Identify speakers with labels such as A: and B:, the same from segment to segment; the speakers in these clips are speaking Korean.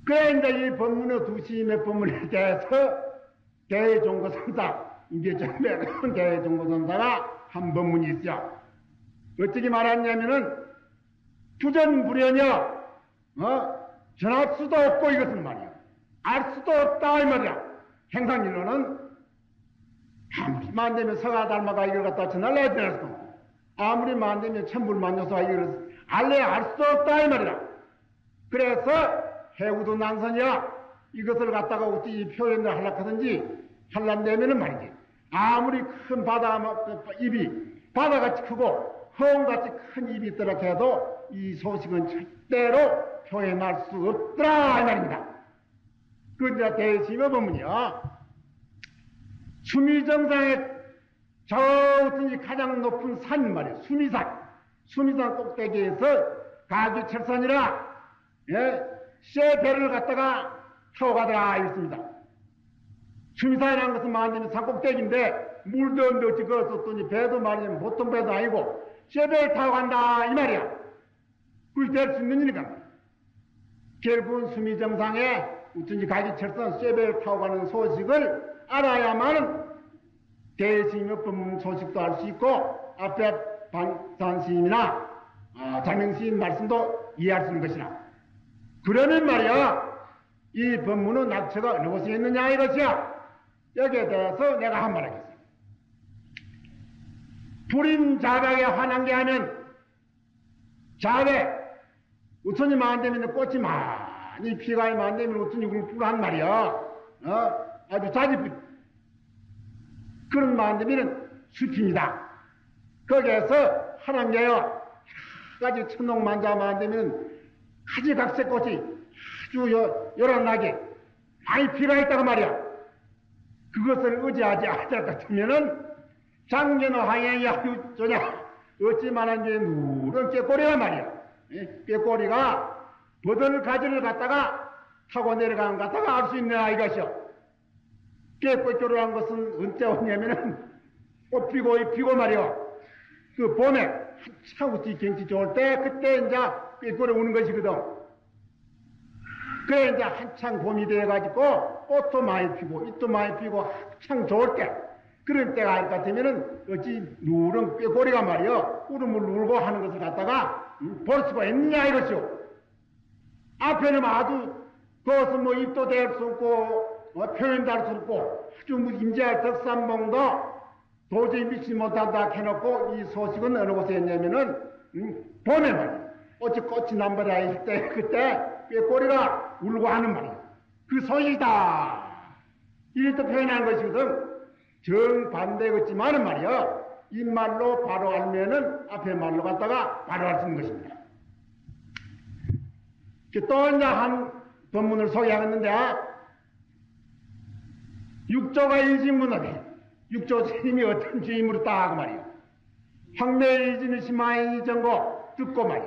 A: 그래, 이제 이 법문의 두 시임의 법문에 대해서 대종고선사, 이제 전에 대종고선사가 한 법문이 있어. 어떻게 말하냐면은, 부전불연이여, 전할 수도 없고 이것은 말이야. 알 수도 없다, 이 말이야. 행상일로는 아무리 만되면 서가 닮아가 이걸 갖다 전할래야 될 수도 없고, 아무리 만되면 천불만요소가 이걸 알래야 알 수도 없다, 이 말이야. 그래서 해우도 난선이야. 이것을 갖다가 어찌 표현을 하려고 하든지 하려면은 말이지. 아무리 큰 입이 바다같이 크고 허웅같이 큰 입이 있더라 해도 이 소식은 절대로 표현할 수 없더라 이 말입니다. 그 이제 대심의 법문이야. 수미정상의 저 어떤 가장 높은 산 말이야. 수미산 꼭대기에서 가주철산이라 쇠 배를 갖다가 타고 가더라 이랬습니다. 수미산이라는 것은 말하자면 산꼭대기인데 물도 없는데 어찌 걸었었더니 배도 말이면 보통 배도 아니고 쇠 배를 타고 간다 이 말이야. 그게 될 수 있는 일인가. 결국은 수미정상에 어쩐지 가주철산 쇠 배를 타고 가는 소식을 알아야만 대스님의 법문 소식도 알 수 있고 앞에 방산스님이나 장명스님 말씀도 이해할 수 있는 것이라. 그러면 말이야 이 법문은 낙처가 어느 곳에 있느냐 이것이야. 여기에 대해서 내가 한 말 하겠습니다. 불인 자백에 화난 게 하면 자백 우천이 만되면 꽃이 많이 피가 만되면 우천이 울풀한 말이야. 아주 자주 그런 만되면 숲입니다. 거기에서 하나님께요 가지 천옥만자 만되면 가지각색꽃이 아주 요란하게 많이 피가 있다고 말이야. 그것을 의지하지 않을 것 같으면은 장년의 항해야 저냐 어찌만한 게 누런 꾀꼬리란 말이야. 꾀꼬리가 버들 가지를 갖다가 타고 내려가는 것 갖다가 알 수 있느냐 이것이요. 꾀꼬리를 한 것은 언제 오냐면은 꽃 피고 잎 피고 말이요. 그 봄에 한참 우치 경치 좋을 때 그때 이제 꾀꼬리 우는 것이거든. 그래 이제 한창 봄이 돼가지고 꽃도 많이 피고 잎도 많이 피고 한창 좋을 때 그런 때가 할 것 같으면은 어찌 누런 꾀꼬리가 말이요 울음을 울고 하는 것을 갖다가 볼 수가 있느냐 이것이요. 앞에는 아주 그것은 뭐 입도 될 수 없고 표현도 할 수 없고 아주 뭐 임재할 덕산봉도 도저히 믿지 못한다 해놓고 이 소식은 어느 곳에 있냐면은 봄에 말이야. 어찌 꽃이 남발해 있을 때 그때 꾀꼬리가 울고 하는 말이야. 그 소식이다. 이렇게 표현하는 것이거든. 정반대겠지만은 말이야. 이 말로 바로 알면은 앞에 말로 갖다가 바로 알 수 있는 것입니다. 또 이제 한 본문을 소개하겠는데 육조가 인신문학에 육조 스님이 어떤 주임으로 따하고 말이야. 황매일지는 심하이 정고 듣고 말이야.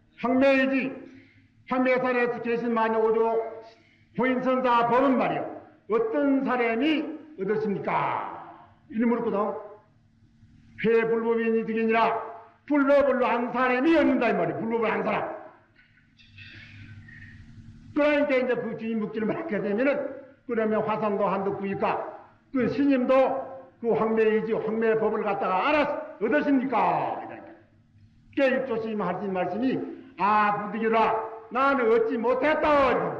A: 황매산에서 계신 만여 오조 보인선사 법은 말이야. 어떤 사람이 얻었습니까? 이를 물었거든. 회불법인이 득이니라 불법을 한 사람이 얻는다 이 말이야. 불법을 한 사람. 그러니까 이제 그 주인 묵지를 말하게 되면은 그러면 화산도 한도 구니까 그 스님도 그 황매의 법을 갖다가 알아서 얻으십니까? 깨입조심 하신 말씀이 부득이라 나는 얻지 못했다.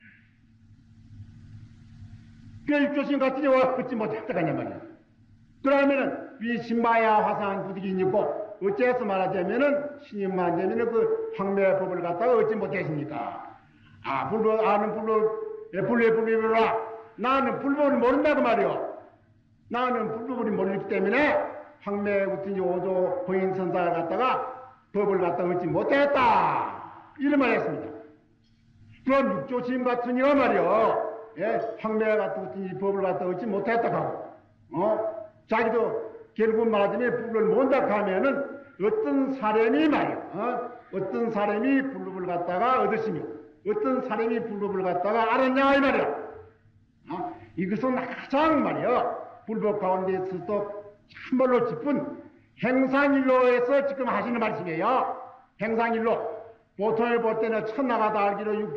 A: 깨입조심 같으니 얻지 못했다 하냐 말이야. 그러면은 위 신마야 화산 부득이니 있고 어째서 말하자면은 스님만 되면은 그 황매의 법을 갖다가 얻지 못했습니까? 불법이라 나는 불법을 모른다고 말이요. 나는 불법을 모르기 때문에 황매 같은 오조 보인 선사를 갖다가 법을 갖다가 얻지 못했다. 이런 말 했습니다. 그럼 육조 스님 같은 이가 말이요. 황매 같은 이 법을 갖다가 얻지 못했다 하고, 자기도 결국 말하자면 불법을 모른다 하면은 어떤 사람이 말이요. 어떤 사람이 불법을 갖다가 얻으시며 어떤 사람이 불법을 갖다가 알았냐 이 말이야. 이것은 가장 말이야. 불법 가운데서도 참말로 짚은 행상일로에서 지금 하시는 말씀이에요. 행상일로 보통에 볼 때는 천나가다 알기로